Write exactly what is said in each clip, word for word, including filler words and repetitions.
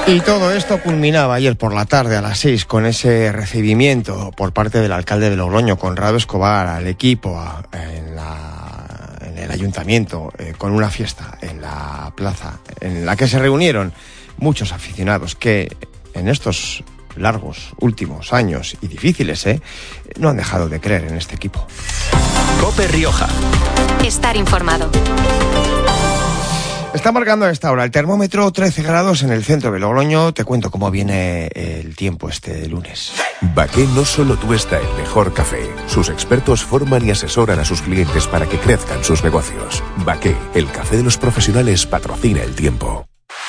Y todo esto culminaba ayer por la tarde a las seis con ese recibimiento por parte del alcalde de Logroño, Conrado Escobar, al equipo a, en, la, en el ayuntamiento, eh, con una fiesta en la plaza en la que se reunieron muchos aficionados que en estos largos últimos años y difíciles, eh, no han dejado de creer en este equipo. COPE Rioja. Estar informado. Está marcando a esta hora el termómetro trece grados en el centro de Logroño. Te cuento cómo viene el tiempo este lunes. Baqué no solo tuesta el mejor café. Sus expertos forman y asesoran a sus clientes para que crezcan sus negocios. Baqué, el café de los profesionales, patrocina el tiempo.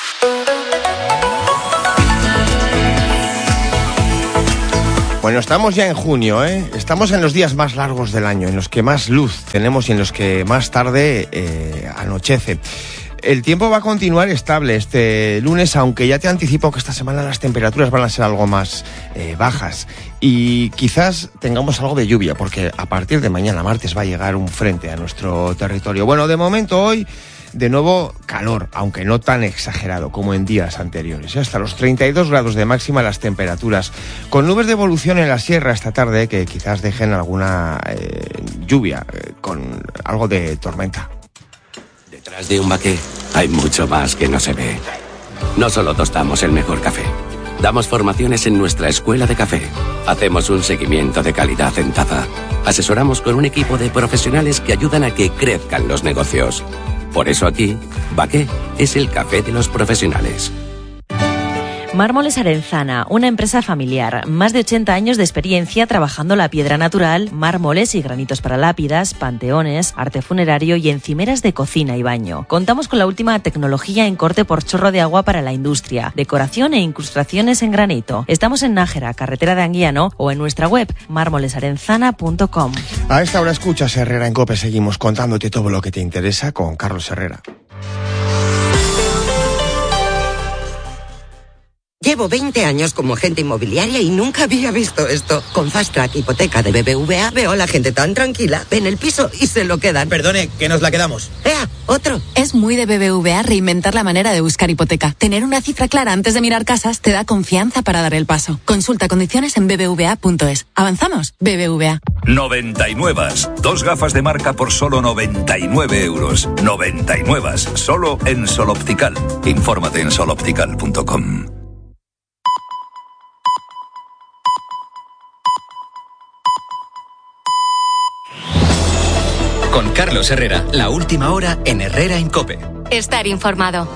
Bueno, estamos ya en junio, ¿eh? Estamos en los días más largos del año, en los que más luz tenemos y en los que más tarde eh, anochece. El tiempo va a continuar estable este lunes, aunque ya te anticipo que esta semana las temperaturas van a ser algo más eh, bajas y quizás tengamos algo de lluvia, porque a partir de mañana martes va a llegar un frente a nuestro territorio. Bueno, de momento hoy, de nuevo calor, aunque no tan exagerado como en días anteriores. Hasta los treinta y dos grados de máxima las temperaturas, con nubes de evolución en la sierra esta tarde que quizás dejen alguna eh, lluvia, eh, con algo de tormenta. Detrás de un baqué hay mucho más que no se ve. No solo tostamos el mejor café, damos formaciones en nuestra escuela de café, hacemos un seguimiento de calidad en taza, asesoramos con un equipo de profesionales que ayudan a que crezcan los negocios. Por eso aquí, Baqué es el café de los profesionales. Mármoles Arenzana, una empresa familiar, más de ochenta años de experiencia trabajando la piedra natural, mármoles y granitos para lápidas, panteones, arte funerario y encimeras de cocina y baño. Contamos con la última tecnología en corte por chorro de agua para la industria, decoración e incrustaciones en granito. Estamos en Nájera, carretera de Anguiano, o en nuestra web mármoles arenzana punto com. A esta hora escuchas Herrera en COPE, seguimos contándote todo lo que te interesa con Carlos Herrera. Llevo veinte años como agente inmobiliaria y nunca había visto esto. Con Fast Track Hipoteca de B B V A veo a la gente tan tranquila. Ven el piso y se lo quedan. Perdone, que nos la quedamos. ¡Ea! ¡Otro! Es muy de B B V A reinventar la manera de buscar hipoteca. Tener una cifra clara antes de mirar casas te da confianza para dar el paso. Consulta condiciones en b b v a punto es. ¿Avanzamos? B B V A. noventa y nueve. Dos gafas de marca por solo noventa y nueve euros. noventa y nueve. Solo en Sol Optical. Infórmate en sol optical punto com. Con Carlos Herrera, la última hora en Herrera en COPE. Estar informado.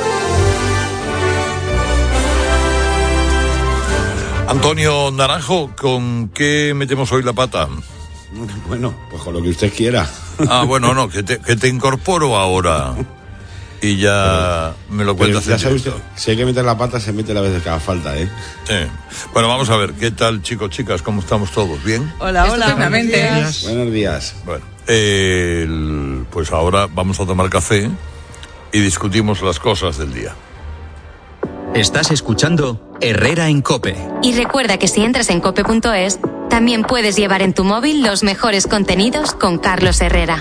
Antonio Naranjo, ¿con qué metemos hoy la pata? Bueno, pues con lo que usted quiera. Ah, bueno, no, que te, que te incorporo ahora. Y ya pero, me lo cuentas. Ya sabe usted, si hay que meter la pata, se mete la vez que haga falta, ¿eh? Sí. Bueno, vamos a ver, ¿qué tal, chicos, chicas? ¿Cómo estamos todos? ¿Bien? Hola, hola. Buenos días. Buenos días. Bueno, eh, el, pues ahora vamos a tomar café y discutimos las cosas del día. Estás escuchando Herrera en COPE. Y recuerda que si entras en cope punto es, también puedes llevar en tu móvil los mejores contenidos con Carlos Herrera.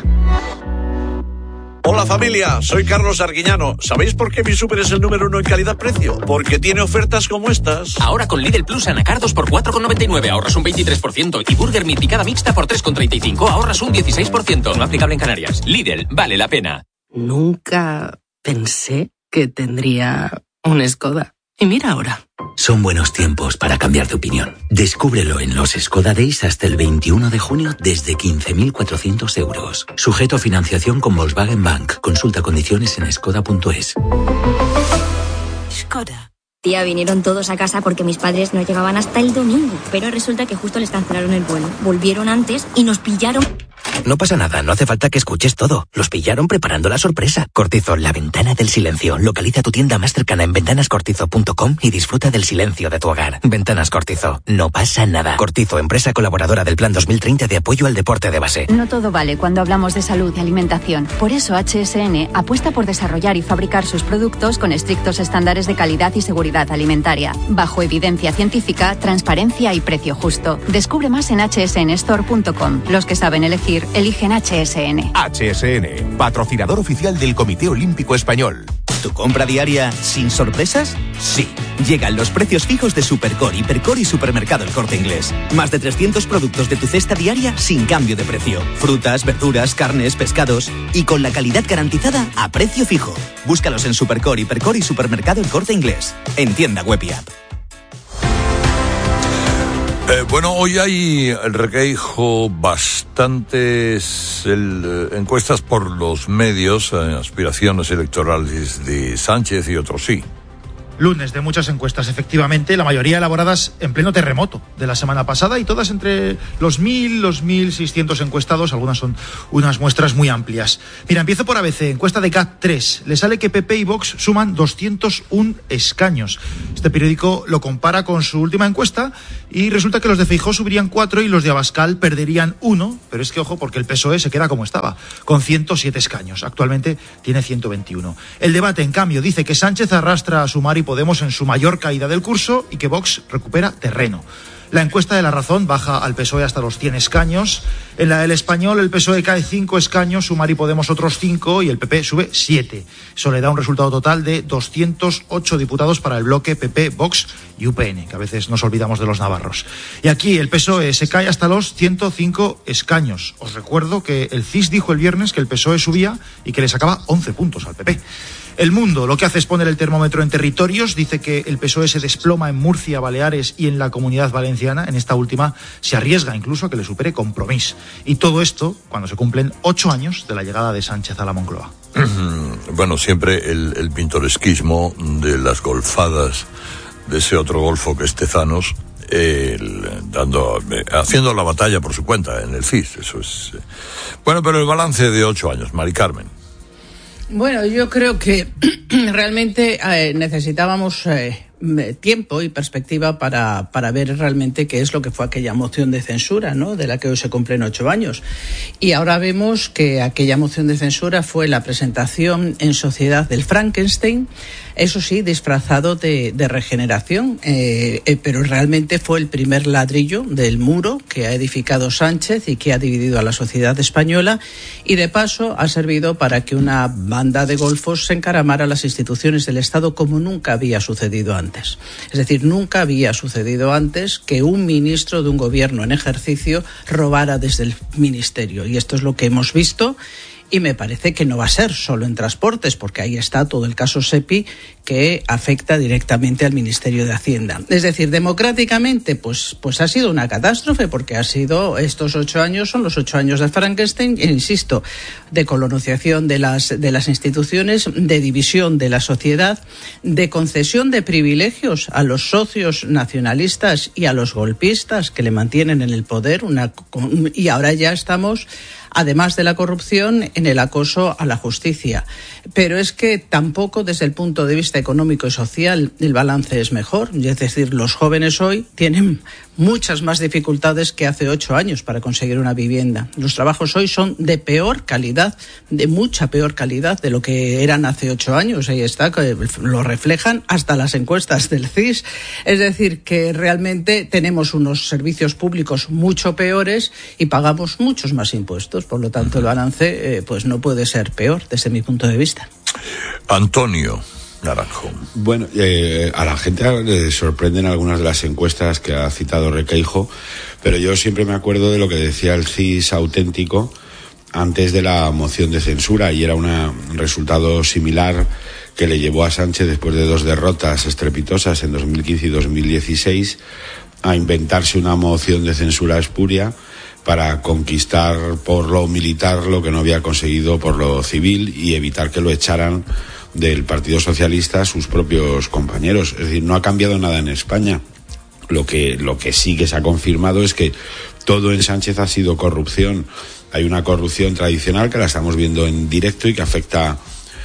Hola familia, soy Carlos Arguiñano. ¿Sabéis por qué mi súper es el número uno en calidad-precio? Porque tiene ofertas como estas. Ahora con Lidl Plus anacardos por cuatro con noventa y nueve ahorras un veintitrés por ciento y Burger Meat picada mixta por tres con treinta y cinco ahorras un dieciséis por ciento. No aplicable en Canarias. Lidl, vale la pena. Nunca pensé que tendría un Skoda. Y mira ahora. Son buenos tiempos para cambiar de opinión. Descúbrelo en los Skoda Days hasta el veintiuno de junio desde quince mil cuatrocientos euros. Sujeto a financiación con Volkswagen Bank. Consulta condiciones en skoda punto es. Skoda. Tía, vinieron todos a casa porque mis padres no llegaban hasta el domingo. Pero resulta que justo les cancelaron el vuelo. Volvieron antes y nos pillaron... No pasa nada, no hace falta que escuches todo. Los pillaron preparando la sorpresa. Cortizo, la ventana del silencio. Localiza tu tienda más cercana en ventanas cortizo punto com y disfruta del silencio de tu hogar. Ventanas Cortizo, no pasa nada. Cortizo, empresa colaboradora del Plan dos mil treinta de apoyo al deporte de base. No todo vale cuando hablamos de salud y alimentación. Por eso H S N apuesta por desarrollar y fabricar sus productos con estrictos estándares de calidad y seguridad alimentaria, bajo evidencia científica, transparencia y precio justo. Descubre más en h s n store punto com. Los que saben elegir, eligen H S N. H S N, patrocinador oficial del Comité Olímpico Español. ¿Tu compra diaria sin sorpresas? Sí. Llegan los precios fijos de Supercore, Hipercore y Supermercado El Corte Inglés. Más de trescientos productos de tu cesta diaria sin cambio de precio. Frutas, verduras, carnes, pescados y con la calidad garantizada a precio fijo. Búscalos en Supercore, Hipercore y Supermercado El Corte Inglés. En tienda web y app. Eh, bueno, hoy hay, Requeijo, bastantes el, eh, encuestas por los medios, eh, aspiraciones electorales de Sánchez y otros sí. Lunes de muchas encuestas, efectivamente, la mayoría elaboradas en pleno terremoto de la semana pasada y todas entre los mil, los mil seiscientos encuestados, algunas son unas muestras muy amplias. Mira, empiezo por A B C, encuesta de C A T tres, le sale que P P y Vox suman doscientos uno escaños. Este periódico lo compara con su última encuesta y resulta que los de Feijóo subirían cuatro y los de Abascal perderían uno, pero es que ojo, porque el P S O E se queda como estaba, con ciento siete escaños, actualmente tiene ciento veintiuno. El debate, en cambio, dice que Sánchez arrastra a Sumar y Podemos en su mayor caída del curso y que Vox recupera terreno. La encuesta de La Razón baja al P S O E hasta los cien escaños. En la del Español el P S O E cae cinco escaños, Sumar y Podemos otros cinco y el P P sube siete. Eso le da un resultado total de doscientos ocho diputados para el bloque P P, Vox y U P N, que a veces nos olvidamos de los navarros. Y aquí el P S O E se cae hasta los ciento cinco escaños. Os recuerdo que el C I S dijo el viernes que el P S O E subía y que le sacaba once puntos al P P. El Mundo lo que hace es poner el termómetro en territorios, dice que el P S O E se desploma en Murcia, Baleares y en la Comunidad Valenciana. En esta última se arriesga incluso a que le supere Compromís. Y todo esto cuando se cumplen ocho años de la llegada de Sánchez a la Moncloa. Bueno, siempre el, el pintoresquismo de las golfadas de ese otro golfo que es Tezanos, el, dando, haciendo la batalla por su cuenta en el C I S. Eso es. Bueno, pero el balance de ocho años, Mari Carmen. Bueno, yo creo que realmente eh, necesitábamos eh, tiempo y perspectiva para, para ver realmente qué es lo que fue aquella moción de censura, ¿no?, de la que hoy se cumplen ocho años. Y ahora vemos que aquella moción de censura fue la presentación en sociedad del Frankenstein, eso sí, disfrazado de, de regeneración, eh, eh, pero realmente fue el primer ladrillo del muro que ha edificado Sánchez y que ha dividido a la sociedad española, y de paso ha servido para que una banda de golfos se encaramara a las instituciones del Estado como nunca había sucedido antes. Es decir, nunca había sucedido antes que un ministro de un gobierno en ejercicio robara desde el ministerio, y esto es lo que hemos visto. Y me parece que no va a ser solo en transportes, porque ahí está todo el caso SEPI que afecta directamente al Ministerio de Hacienda. Es decir, democráticamente, pues, pues ha sido una catástrofe, porque ha sido, estos ocho años son los ocho años de Frankenstein, e insisto, de colonización de las, de las instituciones, de división de la sociedad, de concesión de privilegios a los socios nacionalistas y a los golpistas que le mantienen en el poder, una, y ahora ya estamos, además de la corrupción, en el acoso a la justicia. Pero es que tampoco desde el punto de vista económico y social el balance es mejor. Es decir, los jóvenes hoy tienen muchas más dificultades que hace ocho años para conseguir una vivienda. Los trabajos hoy son de peor calidad, de mucha peor calidad de lo que eran hace ocho años. Ahí está, que lo reflejan hasta las encuestas del C I S. Es decir, que realmente tenemos unos servicios públicos mucho peores y pagamos muchos más impuestos. Por lo tanto, el balance eh, pues no puede ser peor desde mi punto de vista. Antonio Naranjo. Bueno, eh, a la gente le sorprenden algunas de las encuestas que ha citado Requeijo, pero yo siempre me acuerdo de lo que decía el C I S auténtico antes de la moción de censura, y era una, un resultado similar que le llevó a Sánchez, después de dos derrotas estrepitosas en dos mil quince y dos mil dieciséis, a inventarse una moción de censura espuria para conquistar por lo militar lo que no había conseguido por lo civil y evitar que lo echaran del Partido Socialista sus propios compañeros. Es decir, no ha cambiado nada en España. Lo que, lo que sí que se ha confirmado es que todo en Sánchez ha sido corrupción. Hay una corrupción tradicional que la estamos viendo en directo y que afecta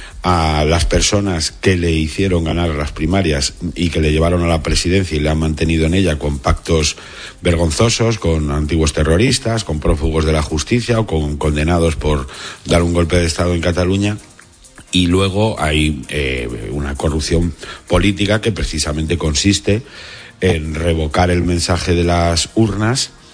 a las personas que le hicieron ganar las primarias y que le llevaron a la presidencia y le han mantenido en ella, con pactos vergonzosos con antiguos terroristas, con prófugos de la justicia o con condenados por dar un golpe de Estado en Cataluña. Y luego hay eh, una corrupción política que precisamente consiste en revocar el mensaje de las urnas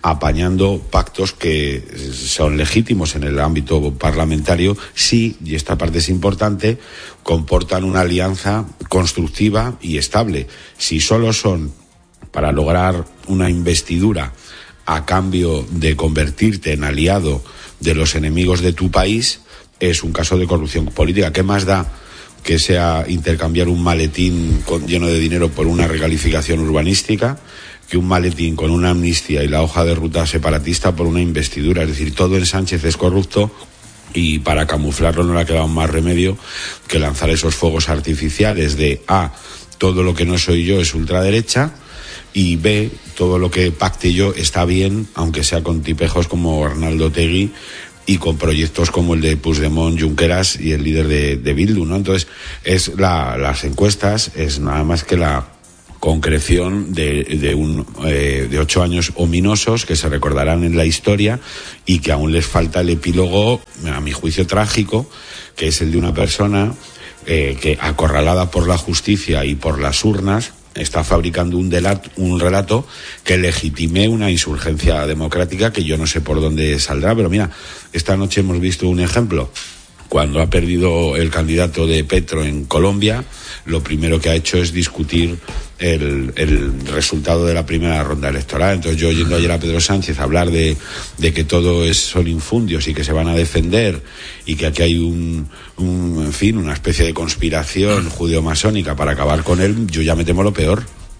apañando pactos que son legítimos en el ámbito parlamentario, sí, y esta parte es importante, comportan una alianza constructiva y estable. Si solo son para lograr una investidura a cambio de convertirte en aliado de los enemigos de tu país, es un caso de corrupción política. ¿Qué más da que sea intercambiar un maletín con, lleno de dinero por una recalificación urbanística, que un maletín con una amnistía y la hoja de ruta separatista por una investidura? Es decir, todo en Sánchez es corrupto, y para camuflarlo no le ha quedado más remedio que lanzar esos fuegos artificiales de A, todo lo que no soy yo es ultraderecha, y B, todo lo que pacte yo está bien, aunque sea con tipejos como Arnaldo Otegi y con proyectos como el de Puigdemont, Junqueras y el líder de, de Bildu, ¿no? Entonces, es la, las encuestas es nada más que la concreción de, de, un, eh, de ocho años ominosos que se recordarán en la historia y que aún les falta el epílogo, a mi juicio trágico, que es el de una persona eh, que, acorralada por la justicia y por las urnas, está fabricando un, delato, un relato que legitime una insurgencia democrática que yo no sé por dónde saldrá. Pero mira, esta noche hemos visto un ejemplo. Cuando ha perdido el candidato de Petro en Colombia, lo primero que ha hecho es discutir el, el resultado de la primera ronda electoral. Entonces, yo oyendo ayer a Pedro Sánchez hablar de, de que todo es, son infundios y que se van a defender y que aquí hay un, un en fin, una especie de conspiración judeo-masónica para acabar con él, yo ya me temo lo peor.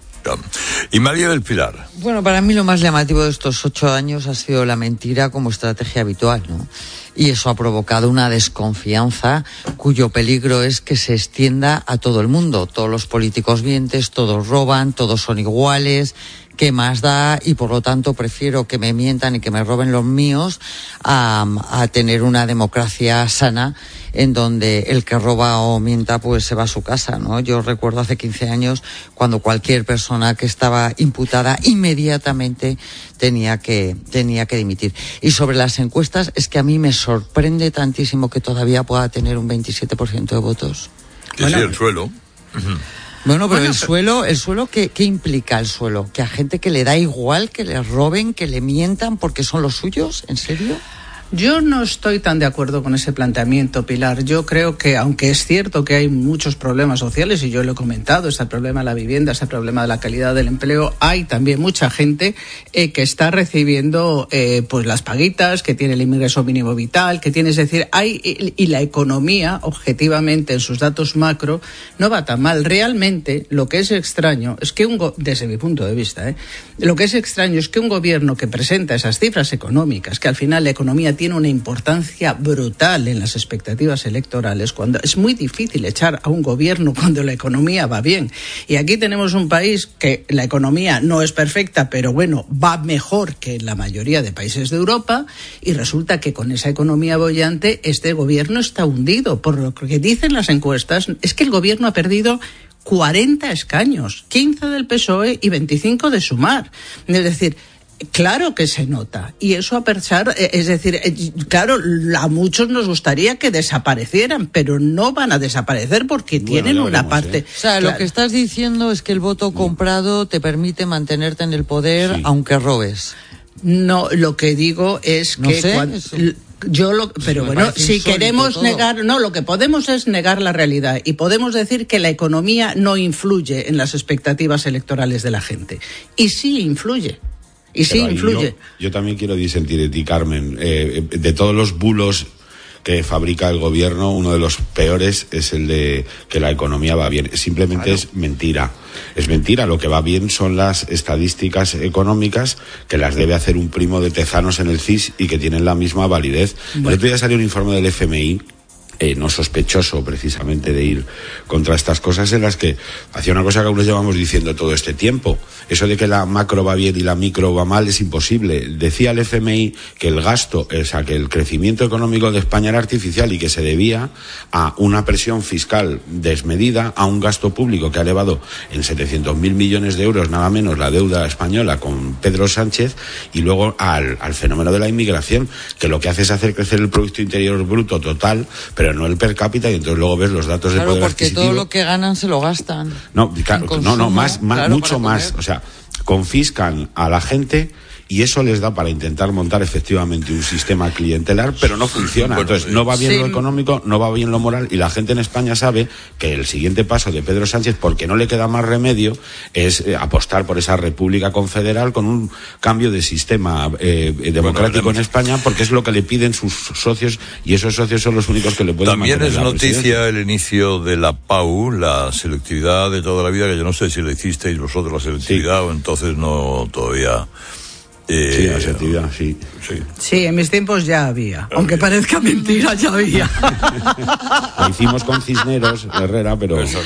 Y María del Pilar. Bueno, para mí lo más llamativo de estos ocho años ha sido la mentira como estrategia habitual, ¿no? Y eso ha provocado una desconfianza cuyo peligro es que se extienda a todo el mundo. Todos los políticos mientes, todos roban, todos son iguales. ¿Qué más da? Y por lo tanto prefiero que me mientan y que me roben los míos a, a tener una democracia sana en donde el que roba o mienta pues se va a su casa, ¿no? Yo recuerdo hace quince años cuando cualquier persona que estaba imputada inmediatamente tenía que tenía que dimitir. Y sobre las encuestas, es que a mí me sorprende tantísimo que todavía pueda tener un veintisiete por ciento de votos. Que bueno, sí, el suelo. Bueno, pero bueno, el suelo, el suelo ¿qué, ¿qué implica el suelo? ¿Que a gente que le da igual que le roben, que le mientan porque son los suyos? ¿En serio? Yo no estoy tan de acuerdo con ese planteamiento, Pilar. Yo creo que, aunque es cierto que hay muchos problemas sociales, y yo lo he comentado, está el problema de la vivienda, está el problema de la calidad del empleo, hay también mucha gente eh, que está recibiendo eh, pues las paguitas, que tiene el ingreso mínimo vital, que tiene, es decir, hay y, y la economía, objetivamente, en sus datos macro, no va tan mal. Realmente, lo que es extraño es que un go- desde mi punto de vista, eh, lo que es extraño es que un gobierno que presenta esas cifras económicas, que al final la economía tiene una importancia brutal en las expectativas electorales, cuando es muy difícil echar a un gobierno cuando la economía va bien. Y aquí tenemos un país que la economía no es perfecta, pero bueno, va mejor que en la mayoría de países de Europa, y resulta que con esa economía boyante este gobierno está hundido. Por lo que dicen las encuestas, es que el gobierno ha perdido cuarenta escaños, quince del P S O E y veinticinco de Sumar. Es decir, claro que se nota, y eso a pesar, es decir, claro, a muchos nos gustaría que desaparecieran, pero no van a desaparecer porque bueno, tienen una veremos, parte. ¿eh? O sea, claro, lo que estás diciendo es que el voto comprado te permite mantenerte en el poder, sí, aunque robes. No, lo que digo es no que sé, cuando, yo lo, pero bueno, si queremos todo. negar, no, lo que podemos es negar la realidad y podemos decir que la economía no influye en las expectativas electorales de la gente, y sí influye. Y sí, influye. Yo, yo también quiero disentir de ti, Carmen. Eh, de todos los bulos que fabrica el gobierno, uno de los peores es el de que la economía va bien. Simplemente claro. es mentira. Es mentira. Lo que va bien son las estadísticas económicas que las debe hacer un primo de Tezanos en el C I S y que tienen la misma validez. Bueno. El otro día salió un informe del F M I, Eh, no sospechoso precisamente de ir contra estas cosas, en las que hacía una cosa que aún nos llevamos diciendo todo este tiempo. Eso de que la macro va bien y la micro va mal es imposible. Decía el F M I que el gasto, o sea, que el crecimiento económico de España era artificial y que se debía a una presión fiscal desmedida, a un gasto público que ha elevado en setecientos mil millones de euros, nada menos, la deuda española con Pedro Sánchez, y luego al, al fenómeno de la inmigración, que lo que hace es hacer crecer el Producto Interior Bruto total, pero pero no el per cápita, y entonces luego ves los datos claro, de poder adquisitivo. Claro, porque todo lo que ganan se lo gastan. No, claro, consumo, no, no, más, más claro, mucho más. O sea, confiscan a la gente y eso les da para intentar montar efectivamente un sistema clientelar, pero no funciona. Bueno, Entonces, no va bien sí. lo económico, no va bien lo moral, y la gente en España sabe que el siguiente paso de Pedro Sánchez, porque no le queda más remedio, es eh, apostar por esa república confederal con un cambio de sistema eh, democrático bueno, en España, porque es lo que le piden sus socios, y esos socios son los únicos que le pueden También mantener es la noticia presidencia. el inicio de la P A U, la selectividad de toda la vida, que yo no sé si le hicisteis vosotros la selectividad sí. o entonces no todavía... Eh, sí, la selectividad, sí. sí. Sí, en mis tiempos ya había, aunque parezca mentira, ya había. Lo hicimos con Cisneros, Herrera, pero... Sí.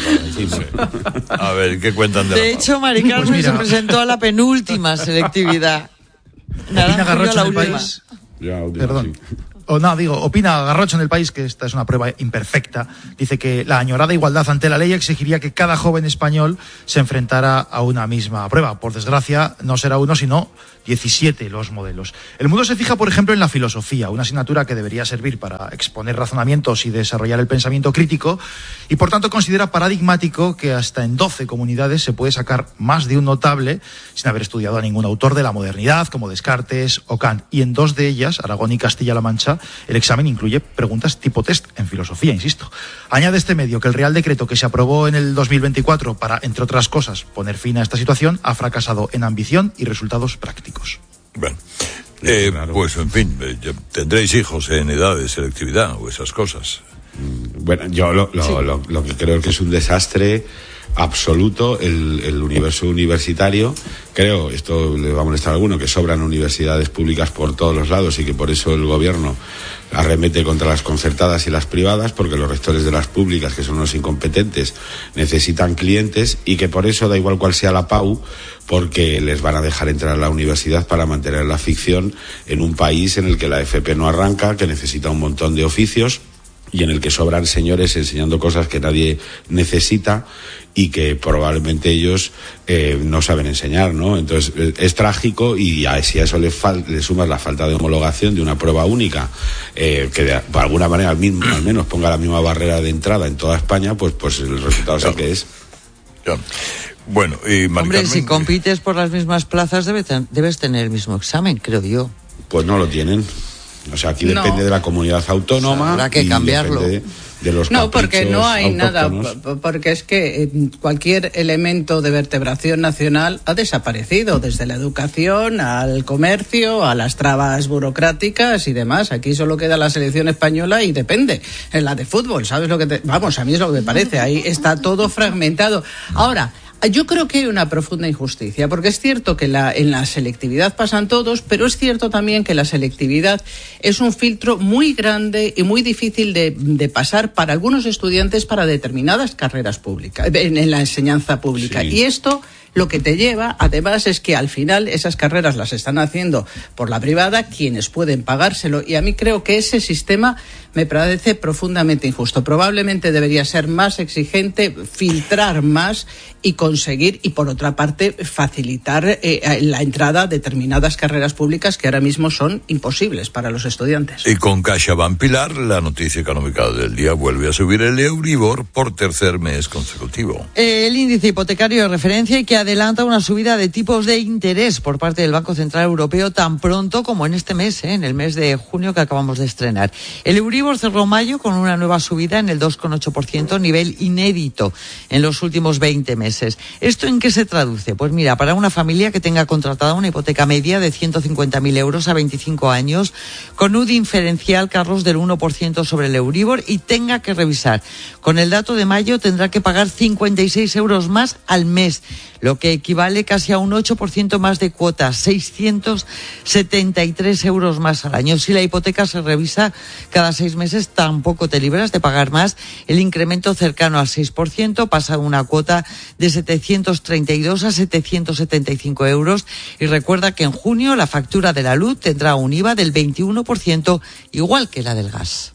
A ver, ¿qué cuentan de, de la hecho, Mari Carmen pues se presentó a la penúltima selectividad. Opina Garrocho en el país. Ya, Perdón. Sí. O no, digo, opina Garrocho en el país que esta es una prueba imperfecta. Dice que la añorada igualdad ante la ley exigiría que cada joven español se enfrentara a una misma prueba. Por desgracia, no será uno, sino diecisiete los modelos. El mundo se fija, por ejemplo, en la filosofía, una asignatura que debería servir para exponer razonamientos y desarrollar el pensamiento crítico, y por tanto considera paradigmático que hasta en doce comunidades se puede sacar más de un notable sin haber estudiado a ningún autor de la modernidad, como Descartes o Kant. Y en dos de ellas, Aragón y Castilla-La Mancha, el examen incluye preguntas tipo test en filosofía, insisto. Añade este medio que el Real Decreto que se aprobó en el dos mil veinticuatro para, entre otras cosas, poner fin a esta situación, ha fracasado en ambición y resultados prácticos. Bueno, eh, pues en fin, eh, tendréis hijos en edad de selectividad o esas cosas. Bueno, yo lo, lo, sí. lo, lo que creo que es un desastre absoluto el, el universo universitario. Creo, esto le va a molestar a alguno, que sobran universidades públicas por todos los lados y que por eso el gobierno arremete contra las concertadas y las privadas, porque los rectores de las públicas, que son los incompetentes, necesitan clientes, y que por eso da igual cuál sea la P A U, porque les van a dejar entrar a la universidad para mantener la ficción en un país en el que la F P no arranca, que necesita un montón de oficios y en el que sobran señores enseñando cosas que nadie necesita y que probablemente ellos eh, no saben enseñar, ¿no? Entonces eh, es trágico, y a, si a eso le, fal, le sumas la falta de homologación de una prueba única eh, que de, de alguna manera al, mismo, al menos ponga la misma barrera de entrada en toda España, pues, pues el resultado es el que es. Ya. Bueno, y Mari Hombre, Carmen, si compites por las mismas plazas debes, debes tener el mismo examen, creo yo. Pues no lo tienen. O sea, aquí no. depende de la comunidad autónoma. O sea, habrá que y cambiarlo. De, de los no, porque no hay autóctonos. nada, porque es que cualquier elemento de vertebración nacional ha desaparecido, desde la educación al comercio, a las trabas burocráticas y demás. Aquí solo queda la selección española y depende, en la de fútbol, ¿sabes lo que te... Vamos, a mí es lo que me parece, ahí está todo fragmentado. Ahora, yo creo que hay una profunda injusticia, porque es cierto que la, en la selectividad pasan todos, pero es cierto también que la selectividad es un filtro muy grande y muy difícil de, de pasar para algunos estudiantes para determinadas carreras públicas, en, en la enseñanza pública. Sí. Y esto lo que te lleva, además, es que al final esas carreras las están haciendo por la privada quienes pueden pagárselo, y a mí creo que ese sistema me parece profundamente injusto. Probablemente debería ser más exigente, filtrar más y conseguir, y por otra parte, facilitar eh, la entrada a determinadas carreras públicas que ahora mismo son imposibles para los estudiantes. Y con CaixaBank, Pilar, la noticia económica del día: vuelve a subir el Euribor por tercer mes consecutivo. El índice hipotecario de referencia, y que adelanta una subida de tipos de interés por parte del Banco Central Europeo tan pronto como en este mes, ¿eh? en el mes de junio que acabamos de estrenar. El Euribor cerró mayo con una nueva subida en el dos coma ocho por ciento, nivel inédito en los últimos veinte meses. ¿Esto en qué se traduce? Pues mira, para una familia que tenga contratada una hipoteca media de ciento cincuenta mil euros a veinticinco años, con un diferencial, Carlos, del uno por ciento sobre el Euribor, y tenga que revisar con el dato de mayo, tendrá que pagar cincuenta y seis euros más al mes, lo que equivale casi a un ocho por ciento más de cuota, seiscientos setenta y tres euros más al año. Si la hipoteca se revisa cada seis meses, tampoco te libras de pagar más. El incremento cercano al seis por ciento pasa de una cuota de setecientos treinta y dos a setecientos setenta y cinco euros. Y recuerda que en junio la factura de la luz tendrá un I V A del veintiuno por ciento, igual que la del gas.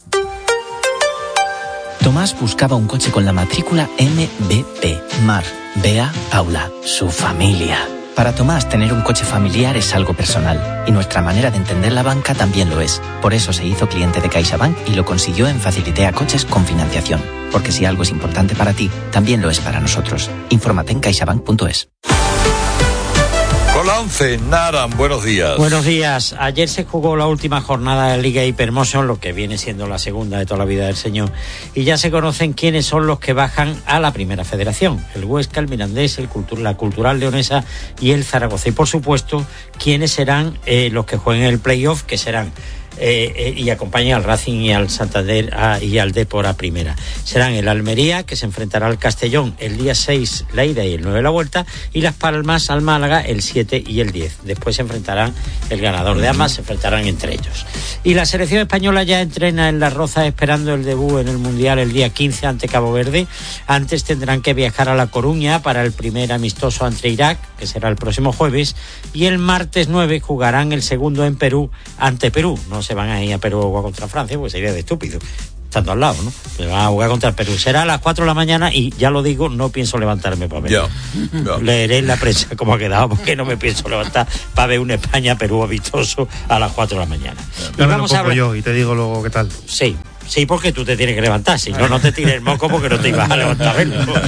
Tomás buscaba un coche con la matrícula M B P, Mar, Bea, Paula, su familia. Para Tomás, tener un coche familiar es algo personal, y nuestra manera de entender la banca también lo es. Por eso se hizo cliente de CaixaBank y lo consiguió en Facilitea Coches con financiación. Porque si algo es importante para ti, también lo es para nosotros. Infórmate en caixabank punto es. Con Con la once, Naran, buenos días. Buenos días. Ayer se jugó la última jornada de la Liga Hypermotion, lo que viene siendo la segunda de toda la vida del señor. Y ya se conocen quiénes son los que bajan a la primera federación. El Huesca, el Mirandés, el Cultur- la Cultural Leonesa y el Zaragoza. Y por supuesto, quiénes serán eh, los que jueguen el playoff, que serán... Eh, eh, y acompaña al Racing y al Santander a, y al Depor a primera. Serán el Almería, que se enfrentará al Castellón el día seis la ida y el nueve la vuelta, y Las Palmas al Málaga el siete y el diez. Después se enfrentarán el ganador de ambas, se enfrentarán entre ellos. Y la selección española ya entrena en Las Rozas esperando el debut en el Mundial el día quince ante Cabo Verde. Antes tendrán que viajar a La Coruña para el primer amistoso ante Irak, que será el próximo jueves, y el martes nueve jugarán el segundo en Perú ante Perú. No se van a ir a Perú a jugar contra Francia, pues sería de estúpido, estando al lado, ¿no? Se van a jugar contra el Perú. Será a las cuatro de la mañana y ya lo digo, no pienso levantarme para ver. Ya, ya. Leeré en la prensa cómo ha quedado, porque no me pienso levantar para ver un España-Perú amistoso a las cuatro de la mañana. Ya me lo pongo yo y te digo luego qué tal. Sí. Sí, porque tú te tienes que levantar, si no, no te tires el moco porque no te ibas a levantar.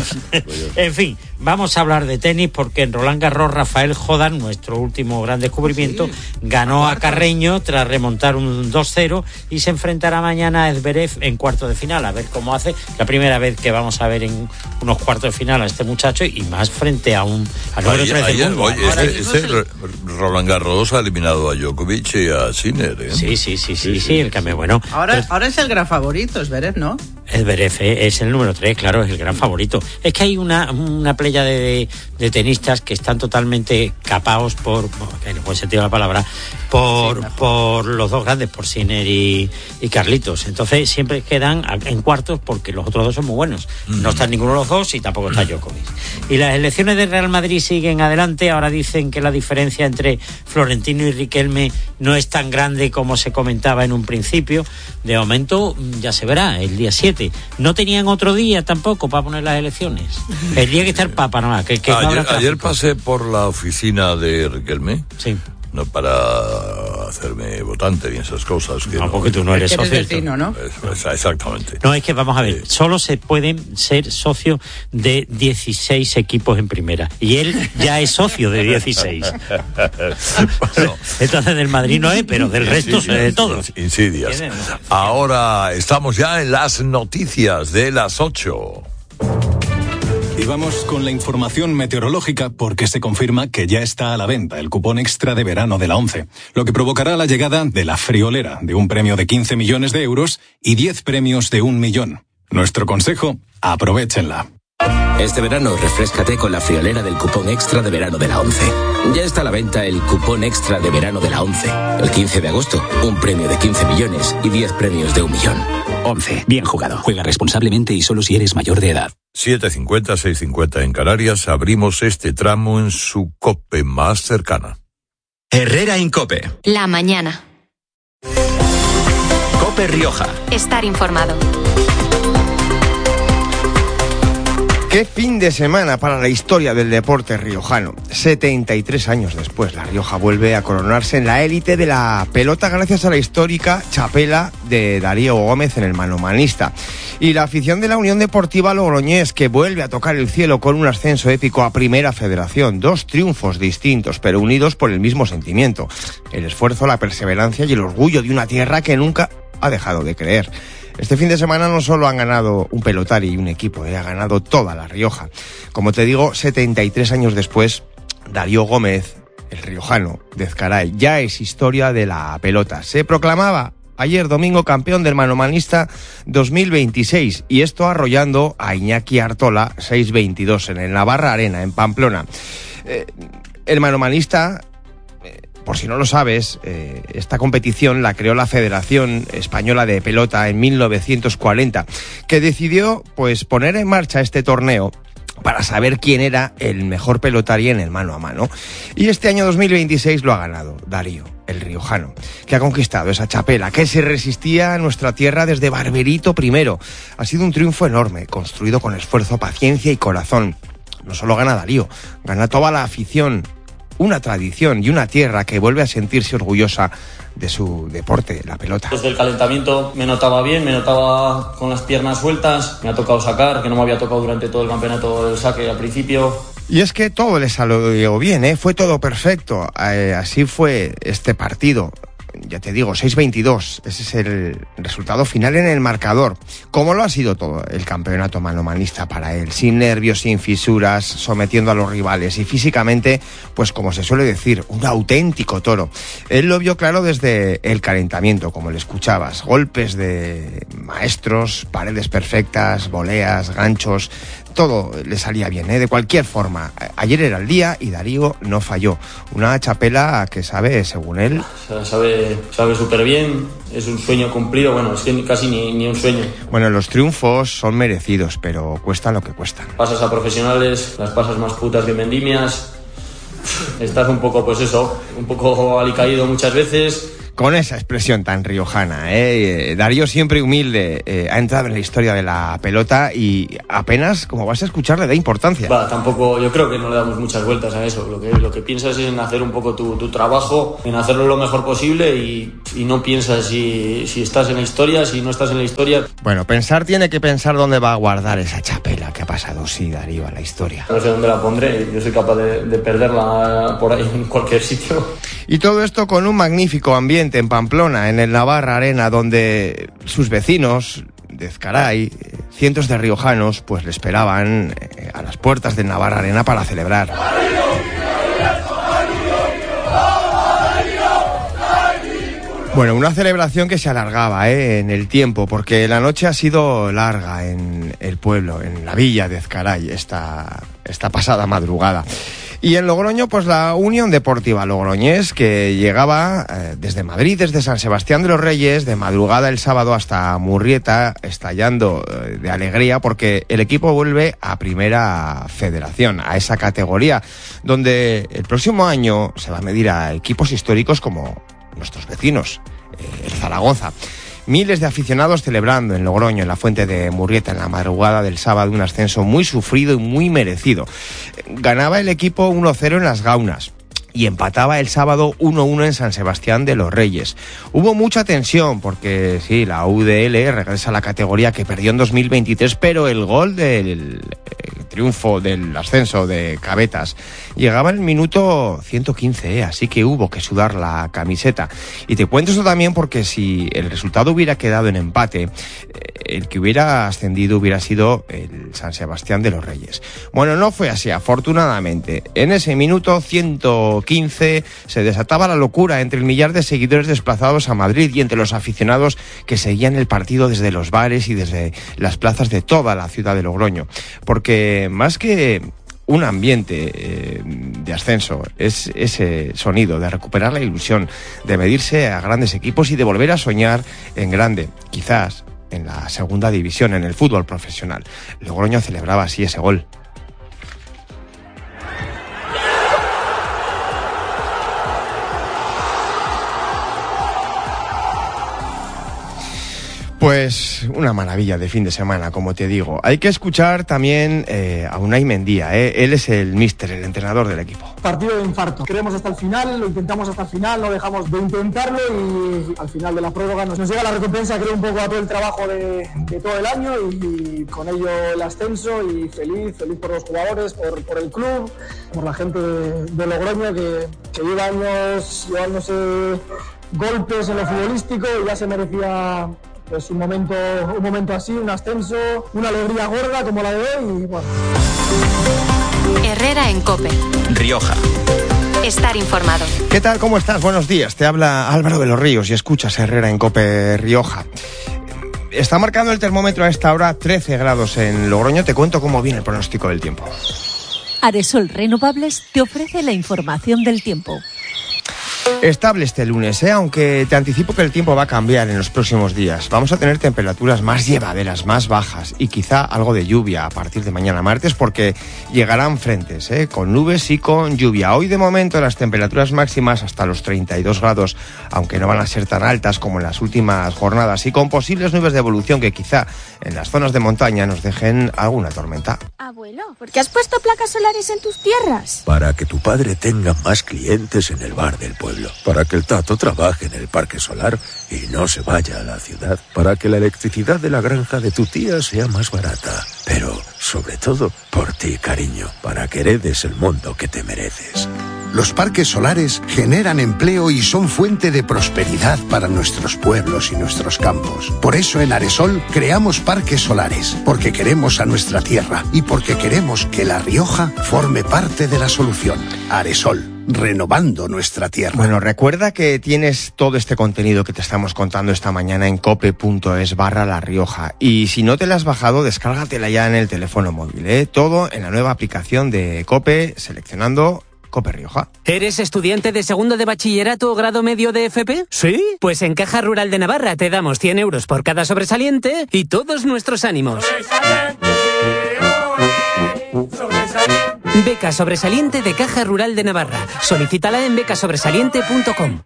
En fin, vamos a hablar de tenis porque en Roland Garros Rafael Jordan, nuestro último gran descubrimiento, sí, ganó a Carreño tras remontar un dos cero y se enfrentará mañana a Zverev en cuarto de final, a ver cómo hace. La primera vez que vamos a ver en unos cuartos de final a este muchacho y más frente a un a número tres del mundo. Oye, este, este Roland Garros ha eliminado a Djokovic y a Sinner, ¿eh? Sí, sí, sí, sí, sí, sí, el cambio bueno. Ahora, Pero, ahora es el gran favorito, Zverev, ¿no? Zverev es el número tres, claro, es el gran favorito. Es que hay una, una playa de, de tenistas que están totalmente capaos por, en el buen sentido de la palabra, por, sí, por los dos grandes, por Sinner y, y Carlitos. Entonces siempre quedan en cuartos porque los otros dos son muy buenos. Mm. No están ninguno de los dos y tampoco está Djokovic. Y las elecciones del Real Madrid siguen adelante. Ahora dicen que la diferencia entre Florentino y Riquelme no es tan grande como se comentaba en un principio. De momento ya se verá, el día siete. No tenían otro día tampoco para poner las elecciones. El día que está el Papa, ¿no? Que, que ayer, no ayer pasé por la oficina de Riquelme. Sí. No para hacerme votante ni esas cosas. Que no, no, porque tú no eres socio. Eres vecino, ¿no? Es, es, exactamente. No, es que vamos a ver, solo se pueden ser socios de dieciséis equipos en primera. Y él ya es socio de dieciséis. Bueno, entonces del Madrid no es, pero del resto insidias, de todos. Insidias. Ahora estamos ya en las noticias de las ocho. Y vamos con la información meteorológica porque se confirma que ya está a la venta el cupón extra de verano de la ONCE, lo que provocará la llegada de la friolera de un premio de quince millones de euros y diez premios de un millón. Nuestro consejo, aprovéchenla. Este verano refréscate con la friolera del cupón extra de verano de la ONCE. Ya está a la venta el cupón extra de verano de la ONCE. El quince de agosto, un premio de quince millones y diez premios de un millón. ONCE, bien jugado. Juega responsablemente y solo si eres mayor de edad. siete cincuenta, seis cincuenta en Canarias. Abrimos este tramo en su COPE más cercana. Herrera Incope. La mañana. COPE Rioja. Estar informado. Qué fin de semana para la historia del deporte riojano. setenta y tres años después, La Rioja vuelve a coronarse en la élite de la pelota gracias a la histórica chapela de Darío Gómez en el manomanista. Y la afición de la Unión Deportiva Logroñés, que vuelve a tocar el cielo con un ascenso épico a Primera Federación. Dos triunfos distintos, pero unidos por el mismo sentimiento. El esfuerzo, la perseverancia y el orgullo de una tierra que nunca ha dejado de creer. Este fin de semana no solo han ganado un pelotari y un equipo, eh, ha ganado toda La Rioja. Como te digo, setenta y tres años después, Darío Gómez, el riojano de Ezcaray, ya es historia de la pelota. Se proclamaba ayer domingo campeón del manomanista dos mil veintiséis y esto arrollando a Iñaki Artola seis veintidós en el Navarra Arena, en Pamplona. Eh, el manomanista... Por si no lo sabes, eh, esta competición la creó la Federación Española de Pelota en mil novecientos cuarenta, que decidió pues poner en marcha este torneo para saber quién era el mejor pelotari en el mano a mano. Y este año dos mil veintiséis lo ha ganado Darío, el riojano, que ha conquistado esa chapela, que se resistía a nuestra tierra desde Barberito primero. Ha sido un triunfo enorme, construido con esfuerzo, paciencia y corazón. No solo gana Darío, gana toda la afición. Una tradición y una tierra que vuelve a sentirse orgullosa de su deporte, la pelota. Desde el calentamiento me notaba bien, me notaba con las piernas sueltas, me ha tocado sacar, que no me había tocado durante todo el campeonato el saque al principio. Y es que todo le salió bien, ¿eh? Fue todo perfecto. Eh, así fue este partido. Ya te digo, seis veintidós, ese es el resultado final en el marcador. Como lo ha sido todo el campeonato manomanista para él, sin nervios, sin fisuras, sometiendo a los rivales y físicamente, pues como se suele decir, un auténtico toro. Él lo vio claro desde el calentamiento, como le escuchabas, golpes de maestros, paredes perfectas, voleas, ganchos. Todo le salía bien, ¿eh? De cualquier forma. Ayer era el día y Darío no falló. Una chapela que sabe, según él... O sea, sabe sabe súper bien, es un sueño cumplido, bueno, es que casi ni, ni un sueño. Bueno, los triunfos son merecidos, pero cuestan lo que cuestan. Pasas a profesionales, las pasas más putas que vendimias, estás un poco, pues eso, un poco alicaído muchas veces... Con esa expresión tan riojana, ¿eh? Darío, siempre humilde, eh, ha entrado en la historia de la pelota y apenas, como vas a escuchar, le da importancia. Va, tampoco, yo creo que no le damos muchas vueltas a eso. Lo que, lo que piensas es en hacer un poco tu, tu trabajo, en hacerlo lo mejor posible y, y no piensas si, si estás en la historia, si no estás en la historia. Bueno, pensar tiene que pensar dónde va a guardar esa chapela que ha pasado, sí, Darío, a la historia. No sé dónde la pondré, yo soy capaz de, de perderla por ahí en cualquier sitio. Y todo esto con un magnífico ambiente en Pamplona, en el Navarra Arena, donde sus vecinos de Ezcaray, cientos de riojanos, pues le esperaban eh, a las puertas del Navarra Arena para celebrar. Bueno, una celebración que se alargaba ¿eh? en el tiempo, porque la noche ha sido larga en el pueblo, en la villa de Ezcaray, esta, esta pasada madrugada. Y en Logroño, pues la Unión Deportiva Logroñés, que llegaba eh, desde Madrid, desde San Sebastián de los Reyes, de madrugada el sábado hasta Murrieta, estallando eh, de alegría, porque el equipo vuelve a Primera Federación, a esa categoría, donde el próximo año se va a medir a equipos históricos como nuestros vecinos, eh, el Zaragoza. Miles de aficionados celebrando en Logroño, en la Fuente de Murrieta, en la madrugada del sábado, un ascenso muy sufrido y muy merecido. Ganaba el equipo uno cero en las Gaunas y empataba el sábado uno uno en San Sebastián de los Reyes. Hubo mucha tensión porque, sí, la U D L regresa a la categoría que perdió en dos mil veintitrés, pero el gol del eh, triunfo del ascenso de Cabetas llegaba en el minuto ciento quince, ¿eh? Así que hubo que sudar la camiseta. Y te cuento esto también porque si el resultado hubiera quedado en empate, eh, el que hubiera ascendido hubiera sido el San Sebastián de los Reyes. Bueno, no fue así, afortunadamente. En ese minuto ciento quince se desataba la locura entre el millar de seguidores desplazados a Madrid y entre los aficionados que seguían el partido desde los bares y desde las plazas de toda la ciudad de Logroño. Porque más que un ambiente eh, de ascenso, es ese sonido de recuperar la ilusión, de medirse a grandes equipos y de volver a soñar en grande, quizás en la segunda división, en el fútbol profesional. Logroño celebraba así ese gol. Pues una maravilla de fin de semana, como te digo. Hay que escuchar también eh, a Unai Mendía, ¿eh? Él es el míster, el entrenador del equipo. Partido de infarto. Queremos hasta el final, lo intentamos hasta el final, no dejamos de intentarlo y al final de la prórroga nos, nos llega la recompensa, creo, un poco a todo el trabajo de, de todo el año y, y con ello el ascenso y feliz, feliz por los jugadores, por, por el club, por la gente de, de Logroño que, que lleva años llevándose golpes en lo futbolístico y ya se merecía... Pues un momento, un momento así, un ascenso, una alegría gorda como la de hoy y bueno. Herrera en COPE. Rioja. Estar informado. ¿Qué tal? ¿Cómo estás? Buenos días. Te habla Álvaro de los Ríos y escuchas Herrera en COPE Rioja. Está marcando el termómetro a esta hora trece grados en Logroño. Te cuento cómo viene el pronóstico del tiempo. Aresol Renovables te ofrece la información del tiempo. Estable este lunes, ¿eh? Aunque te anticipo que el tiempo va a cambiar en los próximos días. Vamos a tener temperaturas más llevaderas, más bajas y quizá algo de lluvia a partir de mañana martes porque llegarán frentes, ¿eh? Con nubes y con lluvia. Hoy de momento las temperaturas máximas hasta los treinta y dos grados, aunque no van a ser tan altas como en las últimas jornadas y con posibles nubes de evolución que quizá en las zonas de montaña nos dejen alguna tormenta. Abuelo, ¿por qué has puesto placas solares en tus tierras? Para que tu padre tenga más clientes en el bar del pueblo. tranquilo, para que el Tato trabaje en el parque solar y no se vaya a la ciudad, para que la electricidad de la granja de tu tía sea más barata. Pero, sobre todo, por ti, cariño, para que heredes el mundo que te mereces. Los parques solares generan empleo y son fuente de prosperidad para nuestros pueblos y nuestros campos. Por eso en Aresol creamos parques solares, porque queremos a nuestra tierra y porque queremos que La Rioja forme parte de la solución. Aresol, renovando nuestra tierra. Bueno, recuerda que tienes todo este contenido que te estamos contando esta mañana en cope.es barra La Rioja. Y si no te la has bajado, descárgatela ya en el teléfono móvil, ¿eh? Todo en la nueva aplicación de Cope, seleccionando Cope Rioja. ¿Eres estudiante de segundo de bachillerato o grado medio de F P? ¿Sí? Pues en Caja Rural de Navarra te damos cien euros por cada sobresaliente y todos nuestros ánimos. Beca sobresaliente de Caja Rural de Navarra. Solicítala en becasobresaliente punto com.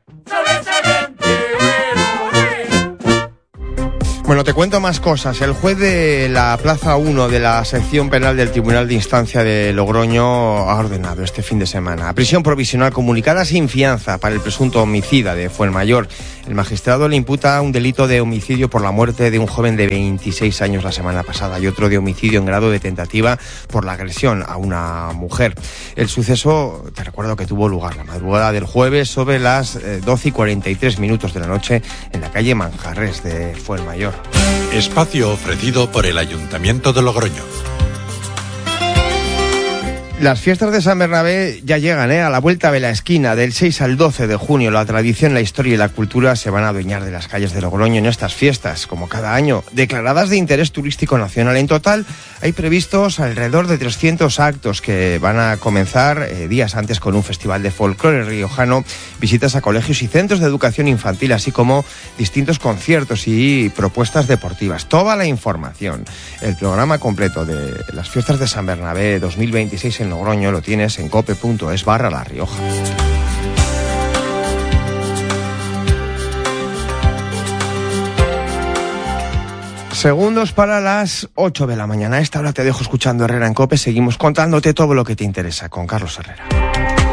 Bueno, te cuento más cosas. El juez de la Plaza uno de la sección penal del Tribunal de Instancia de Logroño ha ordenado este fin de semana prisión provisional comunicada sin fianza para el presunto homicida de Fuenmayor. El magistrado le imputa un delito de homicidio por la muerte de un joven de veintiséis años la semana pasada y otro de homicidio en grado de tentativa por la agresión a una mujer. El suceso, te recuerdo que tuvo lugar la madrugada del jueves sobre las doce y cuarenta y tres minutos de la noche en la calle Manjarres de Fuenmayor. Espacio ofrecido por el Ayuntamiento de Logroño. Las fiestas de San Bernabé ya llegan, ¿eh? A la vuelta de la esquina, del seis al doce de junio. La tradición, la historia y la cultura se van a adueñar de las calles de Logroño en estas fiestas, como cada año, declaradas de interés turístico nacional. En total, hay previstos alrededor de trescientos actos que van a comenzar eh, días antes con un festival de folclore riojano, visitas a colegios y centros de educación infantil, así como distintos conciertos y propuestas deportivas. Toda la información, el programa completo de las fiestas de San Bernabé dos mil veintiséis en Logroño lo tienes en cope.es barra La Rioja. Segundos para las ocho de la mañana. A esta hora te dejo escuchando Herrera en Cope. Seguimos contándote todo lo que te interesa con Carlos Herrera.